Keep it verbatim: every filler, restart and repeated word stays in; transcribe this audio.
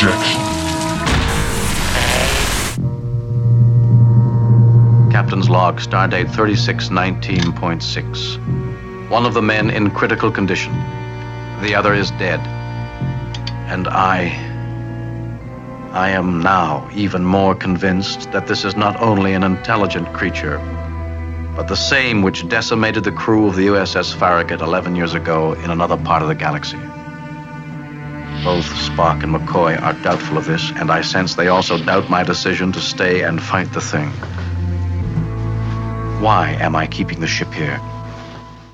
ejection. Captain's log, stardate thirty-six nineteen point six. One of the men in critical condition. The other is dead. And I... I am now even more convinced that this is not only an intelligent creature, but the same which decimated the crew of the U S S Farragut eleven years ago in another part of the galaxy. Both Spock and McCoy are doubtful of this, and I sense they also doubt my decision to stay and fight the thing. Why am I keeping the ship here?